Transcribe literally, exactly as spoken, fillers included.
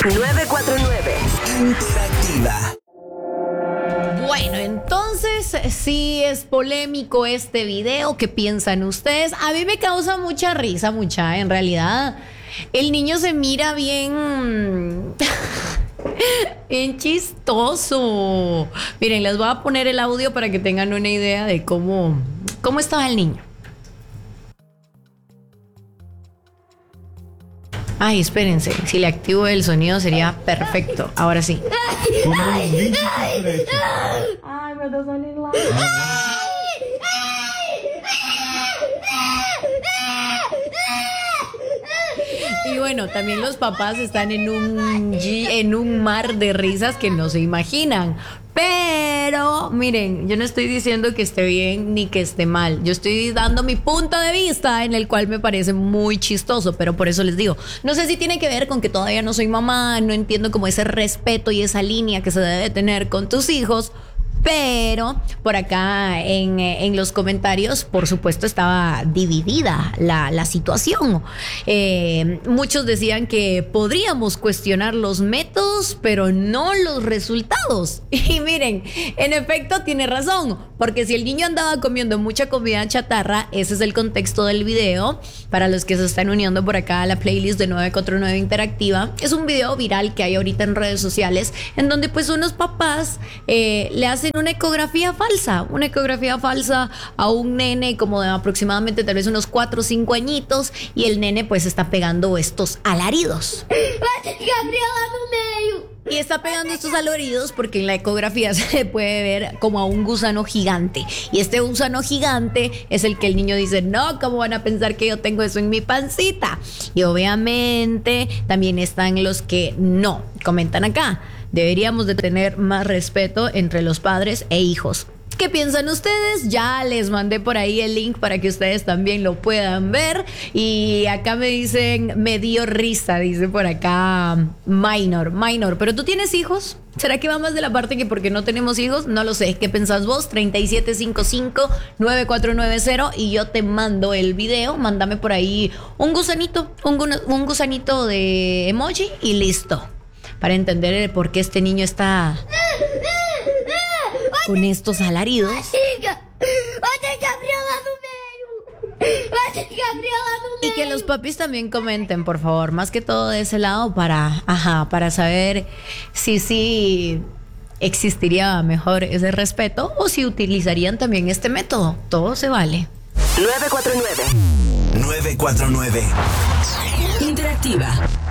nueve cuatro nueve. Interactiva. Bueno, entonces sí es polémico este video. ¿Qué piensan ustedes? A mí me causa mucha risa, mucha. En realidad, el niño se mira bien... bien chistoso. Miren, les voy a poner el audio para que tengan una idea de cómo, cómo estaba el niño. Ay, espérense, si le activo el sonido sería perfecto. Ahora sí. Ay, me está saliendo la... Y bueno, también los papás están en un, en un mar de risas que no se imaginan. Pero, miren, yo no estoy diciendo que esté bien ni que esté mal. Yo estoy dando mi punto de vista en el cual me parece muy chistoso. Pero por eso les digo, no sé si tiene que ver con que todavía no soy mamá, no entiendo como ese respeto y esa línea que se debe tener con tus hijos. Pero por acá en, en los comentarios, por supuesto, estaba dividida la, la situación. Eh, muchos decían que podríamos cuestionar los métodos, pero no los resultados. Y miren, en efecto tiene razón, porque si el niño andaba comiendo mucha comida chatarra, ese es el contexto del video. Para los que se están uniendo por acá a la playlist de nueve cuatro nueve Interactiva, es un video viral que hay ahorita en redes sociales, en donde pues unos papás eh, le hacen una ecografía falsa, una ecografía falsa a un nene como de aproximadamente tal vez unos cuatro o cinco añitos, y el nene pues está pegando estos alaridos. Y está pegando estos alaridos porque en la ecografía se puede ver como a un gusano gigante. Y este gusano gigante es el que el niño dice, no, ¿cómo van a pensar que yo tengo eso en mi pancita? Y obviamente también están los que no, comentan acá. Deberíamos de tener más respeto entre los padres e hijos. ¿Qué piensan ustedes? Ya les mandé por ahí el link para que ustedes también lo puedan ver. Y acá me dicen, me dio risa, dice por acá Minor. Minor, ¿pero tú tienes hijos? ¿Será que va más de la parte que porque no tenemos hijos? No lo sé. ¿Qué pensás vos? treinta y siete cincuenta y cinco, nueve cuatro nueve cero y yo te mando el video. Mándame por ahí un gusanito, un, un gusanito de emoji y listo. Para entender por qué este niño está con estos alaridos. Y que los papis también comenten, por favor, más que todo de ese lado para, ajá, para saber si sí existiría mejor ese respeto o si utilizarían también este método. Todo se vale. nueve cuatro nueve. nueve cuatro nueve. Interactiva.